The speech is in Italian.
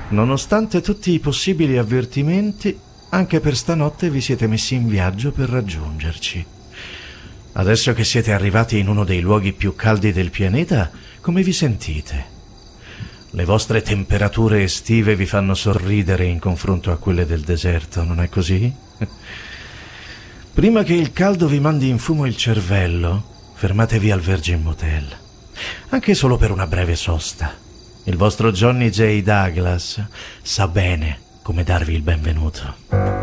Nonostante tutti i possibili avvertimenti, anche per stanotte vi siete messi in viaggio per raggiungerci. Adesso che siete arrivati in uno dei luoghi più caldi del pianeta, come vi sentite? Le vostre temperature estive vi fanno sorridere in confronto a quelle del deserto, non è così? Prima che il caldo vi mandi in fumo il cervello, fermatevi al Virgin Motel, anche solo per una breve sosta. Il vostro Johnny J. Douglas sa bene come darvi il benvenuto.